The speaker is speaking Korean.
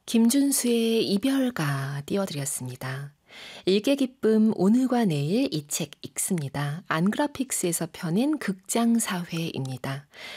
김준수의 이별가 띄워드렸습니다. 일개 기쁨 오늘과 내일 이 책 읽습니다. 안그래픽스에서 펴낸 극장사회입니다.